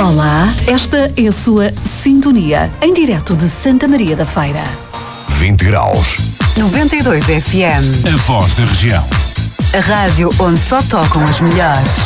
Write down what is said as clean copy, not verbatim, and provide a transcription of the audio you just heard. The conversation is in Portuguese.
Olá, esta é a sua Sintonia, em direto de Santa Maria da Feira. 20 graus. 92 FM. A voz da região. A rádio onde só tocam as melhores.